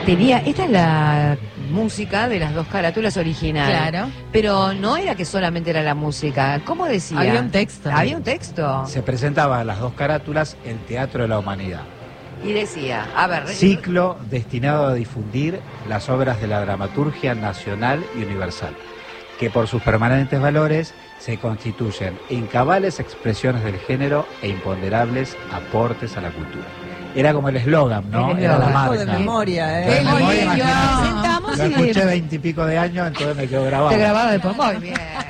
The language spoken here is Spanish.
Esta es la música de las dos carátulas originales. Claro. Pero no era que solamente era la música. ¿Cómo decía? Había un texto. Había un texto. Se presentaba las dos carátulas en Teatro de la Humanidad. Y decía, a ver... Ciclo destinado a difundir las obras de la dramaturgia nacional y universal, que por sus permanentes valores se constituyen en cabales expresiones del género e imponderables aportes a la cultura. Era como el eslogan, ¿no? Era la marca. De memoria, De memoria, Lo imagínate. presentamos Lo y... escuché 20 y pico de años, entonces me quedó grabado. Te grababa después. Muy bien.